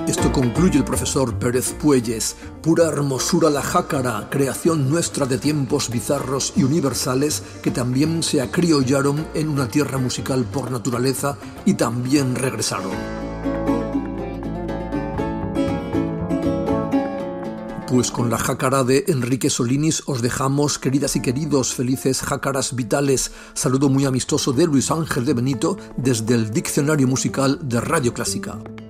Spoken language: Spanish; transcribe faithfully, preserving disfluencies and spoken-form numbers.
Esto concluye el profesor Pérez Puelles. Pura hermosura la jácara, creación nuestra de tiempos bizarros y universales que también se acriollaron en una tierra musical por naturaleza y también regresaron. Pues con la jácara de Enrique Solinis os dejamos, queridas y queridos, felices jácaras vitales. Saludo muy amistoso de Luis Ángel de Benito desde el Diccionario Musical de Radio Clásica.